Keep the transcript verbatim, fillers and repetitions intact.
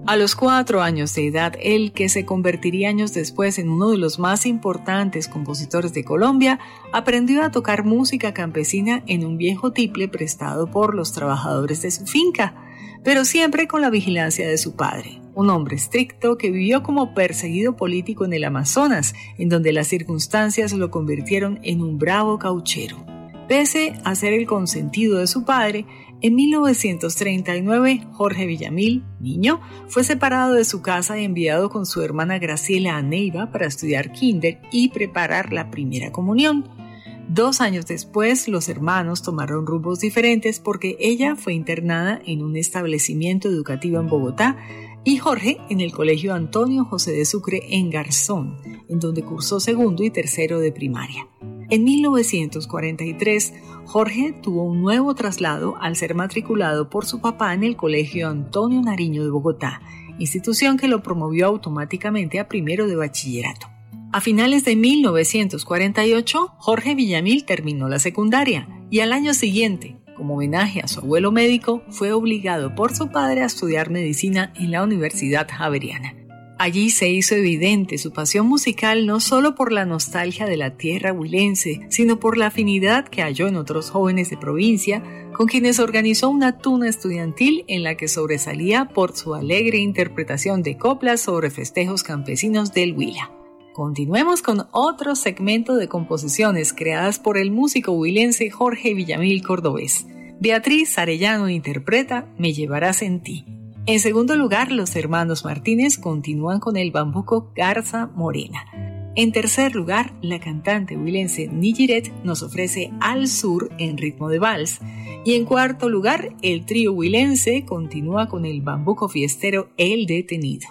A los cuatro años de edad, el que se convertiría años después en uno de los más importantes compositores de Colombia, aprendió a tocar música campesina en un viejo tiple prestado por los trabajadores de su finca, pero siempre con la vigilancia de su padre, un hombre estricto que vivió como perseguido político en el Amazonas, en donde las circunstancias lo convirtieron en un bravo cauchero. Pese a ser el consentido de su padre, en mil novecientos treinta y nueve, Jorge Villamil, niño, fue separado de su casa y enviado con su hermana Graciela a Neiva para estudiar kinder y preparar la primera comunión. Dos años después, los hermanos tomaron rumbos diferentes porque ella fue internada en un establecimiento educativo en Bogotá y Jorge en el Colegio Antonio José de Sucre en Garzón, en donde cursó segundo y tercero de primaria. En mil novecientos cuarenta y tres, Jorge tuvo un nuevo traslado al ser matriculado por su papá en el Colegio Antonio Nariño de Bogotá, institución que lo promovió automáticamente a primero de bachillerato. A finales de mil novecientos cuarenta y ocho, Jorge Villamil terminó la secundaria y al año siguiente, como homenaje a su abuelo médico, fue obligado por su padre a estudiar medicina en la Universidad Javeriana. Allí se hizo evidente su pasión musical no solo por la nostalgia de la tierra huilense, sino por la afinidad que halló en otros jóvenes de provincia, con quienes organizó una tuna estudiantil en la que sobresalía por su alegre interpretación de coplas sobre festejos campesinos del Huila. Continuemos con otro segmento de composiciones creadas por el músico huilense Jorge Villamil Cordobés. Beatriz Arellano interpreta Me llevarás en ti. En segundo lugar, los hermanos Martínez continúan con el bambuco Garza Morena. En tercer lugar, la cantante huilense Nijiret nos ofrece Al Sur en ritmo de vals. Y en cuarto lugar, el trío huilense continúa con el bambuco fiestero El Detenido.